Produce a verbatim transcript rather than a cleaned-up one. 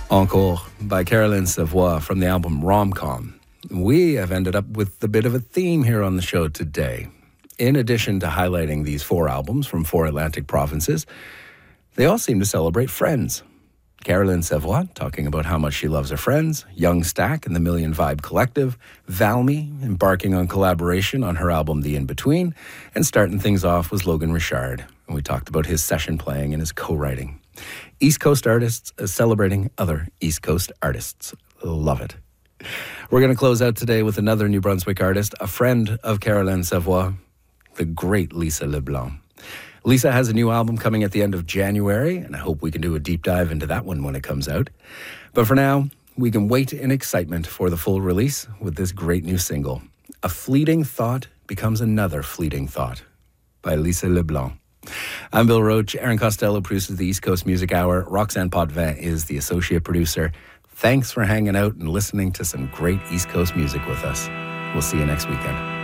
Encore by Caroline Savoie from the album Rom-Com. We have ended up with a bit of a theme here on the show today. In addition to highlighting these four albums from four Atlantic provinces, they all seem to celebrate friends. Caroline Savoie talking about how much she loves her friends, Young Stack and the Million Vibe Collective, Valmy embarking on collaboration on her album The In-Between, and starting things off was Logan Richard. And we talked about his session playing and his co-writing. East Coast artists celebrating other East Coast artists. Love it. We're going to close out today with another New Brunswick artist, a friend of Caroline Savoie, the great Lisa LeBlanc. Lisa has a new album coming at the end of January, and I hope we can do a deep dive into that one when it comes out. But for now, we can wait in excitement for the full release with this great new single, A Fleeting Thought Becomes Another Fleeting Thought by Lisa LeBlanc. I'm Bill Roach. Aaron Costello produces the East Coast Music Hour. Roxanne Potvin is the associate producer. Thanks for hanging out and listening to some great East Coast music with us. We'll see you next weekend.